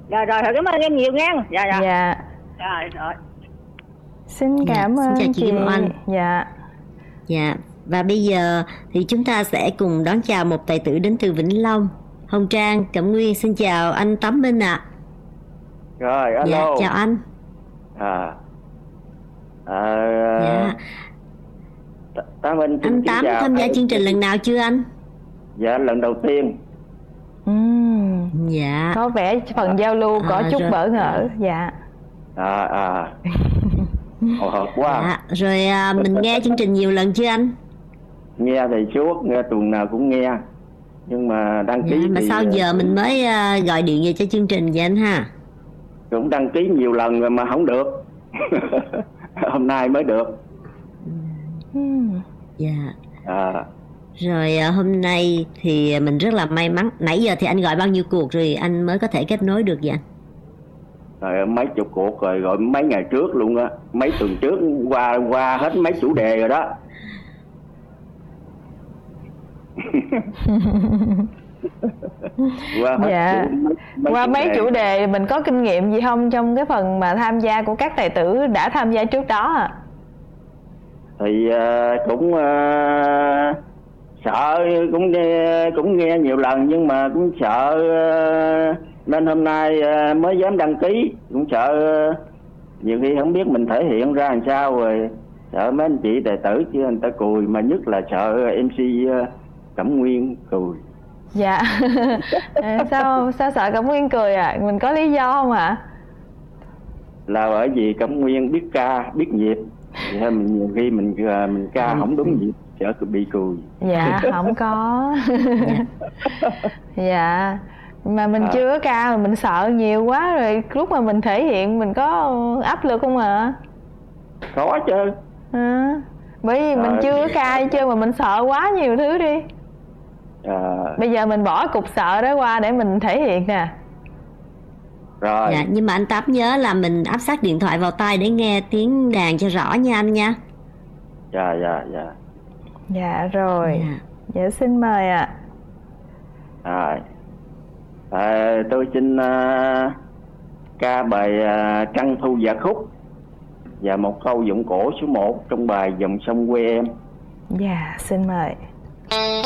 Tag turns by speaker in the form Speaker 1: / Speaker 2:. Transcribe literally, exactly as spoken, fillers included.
Speaker 1: Rồi rồi, cảm ơn em nhiều nha. Dạ dạ.
Speaker 2: Dạ.
Speaker 1: Rồi rồi.
Speaker 2: Xin
Speaker 3: Dạ,
Speaker 2: cảm
Speaker 3: xin
Speaker 2: ơn
Speaker 3: chào chị
Speaker 2: chị.
Speaker 3: Kim Oanh.
Speaker 2: Dạ.
Speaker 3: Dạ, và bây giờ thì chúng ta sẽ cùng đón chào một tài tử đến từ Vĩnh Long. Hồng Trang, Cẩm Nguyên, xin chào anh Tấm Minh ạ.
Speaker 4: Rồi, alo.
Speaker 3: Dạ, chào anh.
Speaker 4: À, à
Speaker 3: Dạ.
Speaker 4: Tám Minh xin
Speaker 3: Anh
Speaker 4: kính
Speaker 3: Tám
Speaker 4: chào.
Speaker 3: tham gia chương trình lần nào chưa anh?
Speaker 4: Dạ, lần đầu tiên.
Speaker 2: Ừm,
Speaker 3: Dạ.
Speaker 2: Có vẻ phần giao lưu có
Speaker 3: À,
Speaker 2: chút
Speaker 3: rồi.
Speaker 2: bỡ ngỡ. Dạ.
Speaker 4: À, à. Hồi hộp quá.
Speaker 3: Dạ, rồi à, mình nghe chương trình nhiều lần chưa anh?
Speaker 4: Nghe thì suốt, nghe tuần nào cũng nghe. Nhưng mà đăng
Speaker 3: Dạ,
Speaker 4: ký
Speaker 3: mà
Speaker 4: thì
Speaker 3: sao giờ mình mới à, gọi điện về cho chương trình vậy anh ha?
Speaker 4: cũng đăng ký nhiều lần rồi mà không được. Hôm nay mới được.
Speaker 2: Ừm.
Speaker 3: Dạ.
Speaker 4: À,
Speaker 3: Rồi à, hôm nay thì mình rất là may mắn. Nãy giờ thì anh gọi bao nhiêu cuộc rồi anh mới có thể kết nối được vậy anh?
Speaker 4: rồi mấy chục cuộc rồi, gọi mấy ngày trước luôn á. Mấy tuần trước qua qua hết mấy chủ đề rồi đó. Qua hết
Speaker 2: Dạ.
Speaker 4: chủ- mấy, mấy
Speaker 2: Qua
Speaker 4: chủ
Speaker 2: mấy
Speaker 4: đề.
Speaker 2: chủ đề mình có kinh nghiệm gì không trong cái phần mà tham gia của các tài tử đã tham gia trước đó à?
Speaker 4: Thì uh, cũng uh, sợ, cũng nghe, cũng nghe nhiều lần nhưng mà cũng sợ, uh, nên hôm nay uh, mới dám đăng ký. Cũng sợ uh, nhiều khi không biết mình thể hiện ra làm sao, rồi sợ mấy anh chị tài tử chứ người ta cười, mà nhất là sợ em xê uh, Cẩm Nguyên cười.
Speaker 2: Dạ. sao sao sợ Cẩm Nguyên cười à? Mình có lý do không ạ?
Speaker 4: Là bởi vì Cẩm Nguyên biết ca biết nhịp, thì thôi mình nhiều khi mình uh, mình ca không đúng nhịp sợ bị cười.
Speaker 2: Dạ không có. Dạ. Mà mình
Speaker 4: À.
Speaker 2: chưa có ca mà mình sợ nhiều quá rồi lúc mà mình thể hiện mình có áp lực không ạ?
Speaker 4: Có chứ.
Speaker 2: À, bởi vì mình
Speaker 4: Rồi.
Speaker 2: chưa có ca chưa mà mình sợ quá nhiều thứ đi.
Speaker 4: À,
Speaker 2: Bây giờ mình bỏ cục sợ đó qua để mình thể hiện nè.
Speaker 4: rồi.
Speaker 3: Dạ, nhưng mà anh Tám nhớ là mình áp sát điện thoại vào tai để nghe tiếng đàn cho rõ nha anh nha.
Speaker 4: Dạ dạ dạ.
Speaker 2: Dạ rồi.
Speaker 3: Dạ.
Speaker 2: Dạ xin mời ạ.
Speaker 4: Rồi. À, tôi xin uh, ca bài uh, Trăng Thu Dạ Khúc và một câu giọng cổ số một trong bài Dòng Sông Quê Em.
Speaker 2: Dạ xin mời.